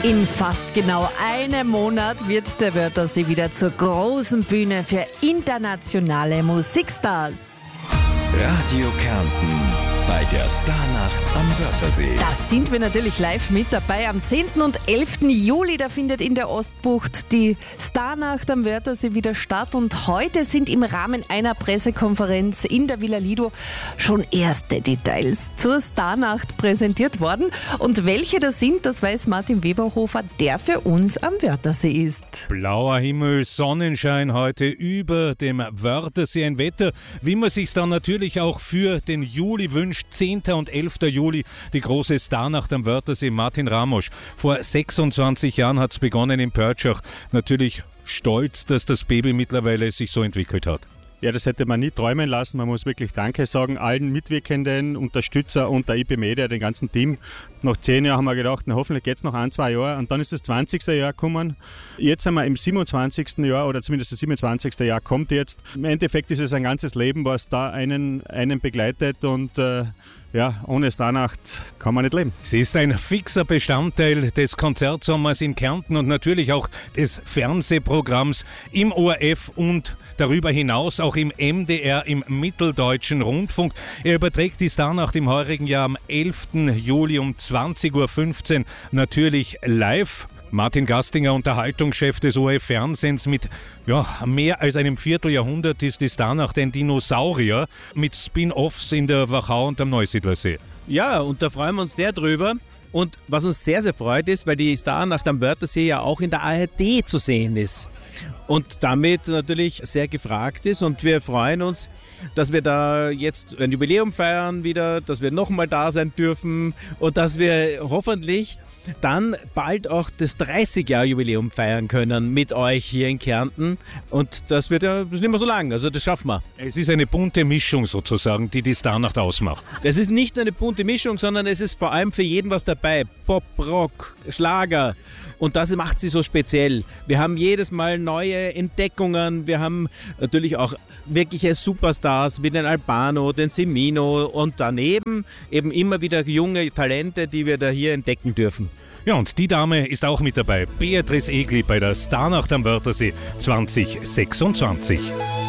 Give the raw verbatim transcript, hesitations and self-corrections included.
In fast genau einem Monat wird der Wörthersee wieder zur großen Bühne für internationale Musikstars. Radio Kärnten bei der Starnacht am Wörthersee. Da sind wir natürlich live mit dabei. Am zehnten und elften Juli, da findet in der Ostbucht die Starnacht am Wörthersee wieder statt. Und heute sind im Rahmen einer Pressekonferenz in der Villa Lido schon erste Details zur Starnacht präsentiert worden. Und welche das sind, das weiß Martin Weberhofer, der für uns am Wörthersee ist. Blauer Himmel, Sonnenschein heute über dem Wörthersee. Ein Wetter, wie man sich dann natürlich auch für den Juli wünscht. zehnten und elften Juli, die große Starnacht am Wörthersee. Martin Ramosch, vor sechsundzwanzig Jahren hat es begonnen in Pörtschach. Natürlich stolz, dass das Baby mittlerweile sich so entwickelt hat. Ja, das hätte man nie träumen lassen. Man muss wirklich Danke sagen allen Mitwirkenden, Unterstützer und der I P Media, dem ganzen Team. Nach zehn Jahren haben wir gedacht, na, hoffentlich geht es noch ein, zwei Jahre. Und dann ist das zwanzigste Jahr gekommen. Jetzt sind wir im siebenundzwanzigsten Jahr oder zumindest das siebenundzwanzigste Jahr kommt jetzt. Im Endeffekt ist es ein ganzes Leben, was da einen, einen begleitet und äh, ja, ohne Starnacht kann man nicht leben. Sie ist ein fixer Bestandteil des Konzertsommers in Kärnten und natürlich auch des Fernsehprogramms im O R F und darüber hinaus auch im M D R, im Mitteldeutschen Rundfunk. Er überträgt die Starnacht im heurigen Jahr am elften Juli um zwanzig Uhr fünfzehn natürlich live. Martin Gastinger, Unterhaltungschef des O R F-Fernsehens, mit ja, mehr als einem Vierteljahrhundert ist die Starnacht ein Dinosaurier mit Spin-Offs in der Wachau und am Neusiedlersee. Ja, und da freuen wir uns sehr drüber. Und was uns sehr, sehr freut ist, weil die Starnacht am Wörthersee ja auch in der A R D zu sehen ist. Und damit natürlich sehr gefragt ist. Und wir freuen uns, dass wir da jetzt ein Jubiläum feiern wieder, dass wir nochmal da sein dürfen und dass wir hoffentlich dann bald auch das dreißig-Jahr-Jubiläum feiern können mit euch hier in Kärnten. Und das wird ja das ist nicht mehr so lang, also das schaffen wir. Es ist eine bunte Mischung sozusagen, die die Starnacht ausmacht. Es ist nicht nur eine bunte Mischung, sondern es ist vor allem für jeden was dabei. Pop, Rock, Schlager. Und das macht sie so speziell. Wir haben jedes Mal neue Entdeckungen. Wir haben natürlich auch wirkliche Superstars wie den Albano, den Semino und daneben eben immer wieder junge Talente, die wir da hier entdecken dürfen. Ja, und die Dame ist auch mit dabei. Beatrice Egli bei der Starnacht am Wörthersee zwanzig sechsundzwanzig.